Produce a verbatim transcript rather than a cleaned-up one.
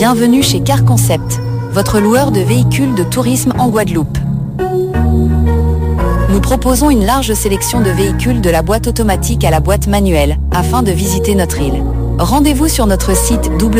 Bienvenue chez Car Concept, votre loueur de véhicules de tourisme en Guadeloupe. Nous proposons une large sélection de véhicules de la boîte automatique à la boîte manuelle, afin de visiter notre île. Rendez-vous sur notre site w w w point